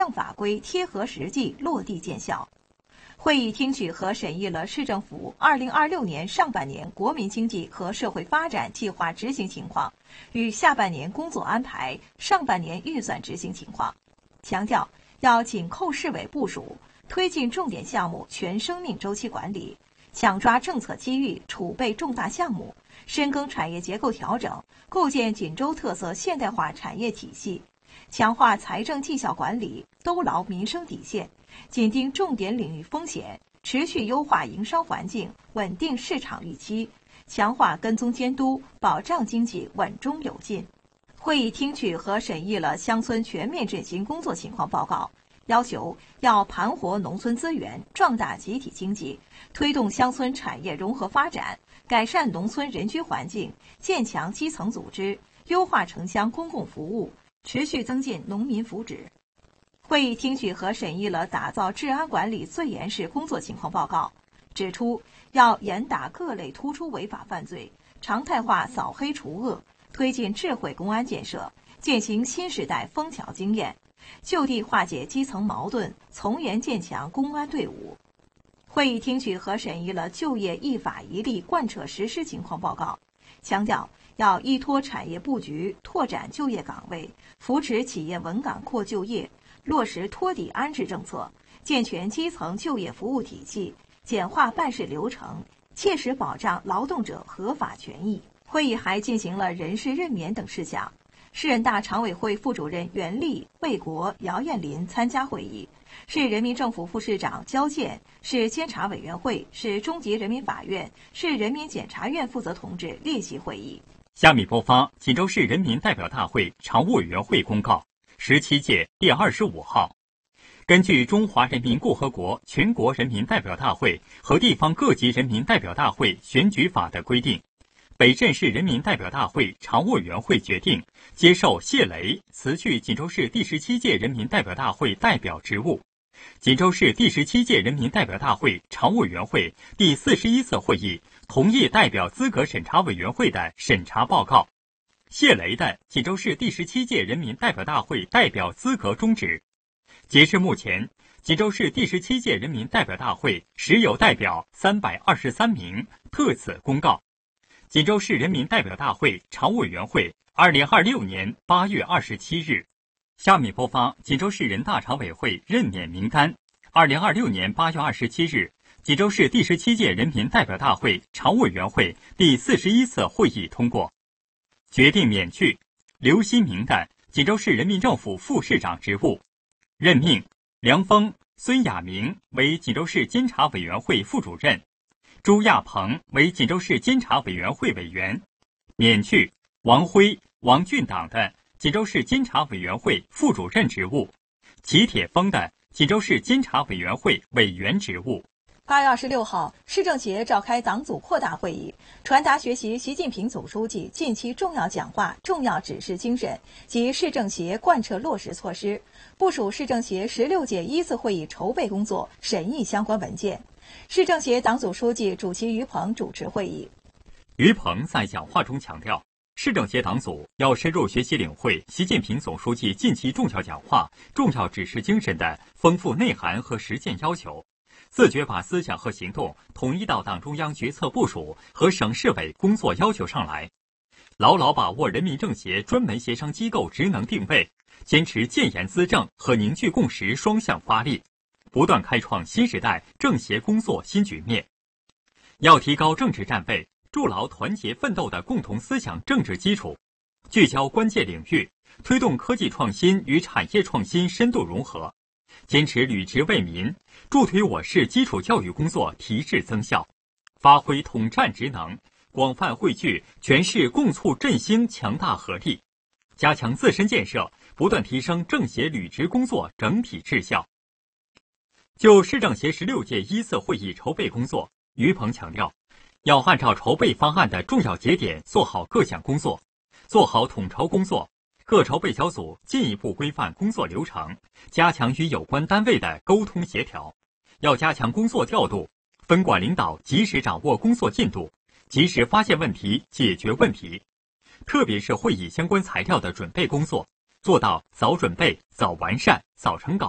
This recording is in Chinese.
法规贴合实际落地见效。会议听取和审议了市政府2026年上半年国民经济和社会发展计划执行情况与下半年工作安排、上半年预算执行情况，强调要紧扣市委部署，推进重点项目全生命周期管理，抢抓政策机遇，储备重大项目，深耕产业结构调整，构建锦州特色现代化产业体系，强化财政绩效管理，兜牢民生底线，紧盯重点领域风险，持续优化营商环境，稳定市场预期，强化跟踪监督，保障经济稳中有进。会议听取和审议了乡村全面振兴工作情况报告，要求要盘活农村资源，壮大集体经济，推动乡村产业融合发展，改善农村人居环境，建强基层组织，优化城乡公共服务，持续增进农民福祉。会议听取和审议了打造治安管理最严实工作情况报告，指出要严打各类突出违法犯罪，常态化扫黑除恶，推进智慧公安建设，践行新时代枫桥经验，就地化解基层矛盾，从严建强公安队伍。会议听取和审议了就业一法一例贯彻实施情况报告，强调要依托产业布局，拓展就业岗位，扶持企业稳岗扩就业，落实托底安置政策，健全基层就业服务体系，简化办事流程，切实保障劳动者合法权益。会议还进行了人事任免等事项。市人大常委会副主任袁立、魏国、姚艳林参加会议，市人民政府副市长焦健、市监察委员会、市中级人民法院、市人民检察院负责同志列席会议。 下面播发锦州市人民代表大会常务委员会公告，17届第25号。根据《中华人民共和国全国人民代表大会和地方各级人民代表大会选举法》的规定，北镇市人民代表大会常务委员会决定接受谢雷辞去锦州市第17届人民代表大会代表职务。锦州市第17届人民代表大会常务委员会第41次会议同意代表资格审查委员会的审查报告。谢雷的锦州市第17届人民代表大会代表资格终止。截至目前，锦州市第17届人民代表大会实有代表323名，特此公告。锦州市人民代表大会常务委员会2026年8月27日。下面播发锦州市人大常委会任免名单。2026年8月27日，锦州市第17届人民代表大会常务委员会第41次会议通过，决定免去刘新明的锦州市人民政府副市长职务，任命梁峰、孙亚明为锦州市监察委员会副主任，朱亚鹏为锦州市监察委员会委员，免去王辉、王俊党的锦州市监察委员会副主任职务，齐铁峰的锦州市监察委员会委员职务。 8月26号，市政协召开党组扩大会议，传达学习习近平总书记近期重要讲话、重要指示精神及市政协贯彻落实措施，部署市政协16届1次会议筹备工作，审议相关文件。市政协党组书记主席于鹏主持会议。 于鹏在讲话中强调，市政协党组要深入学习领会习近平总书记近期重要讲话、重要指示精神的丰富内涵和实践要求，自觉把思想和行动统一到党中央决策部署和省市委工作要求上来，牢牢把握人民政协专门协商机构职能定位，坚持建言资政和凝聚共识双向发力，不断开创新时代政协工作新局面。要提高政治战备，筑牢团结奋斗的共同思想政治基础，聚焦关键领域，推动科技创新与产业创新深度融合，坚持履职为民，助推我市基础教育工作提质增效，发挥统战职能，广泛汇聚全市共促振兴强大合力，加强自身建设，不断提升政协履职工作整体质效。就市政协16届1次会议筹备工作，于鹏强调，要按照筹备方案的重要节点做好各项工作，做好统筹工作，各筹备小组进一步规范工作流程，加强与有关单位的沟通协调，要加强工作调度，分管领导及时掌握工作进度，及时发现问题，解决问题。特别是会议相关材料的准备工作，做到早准备、早完善、早成稿。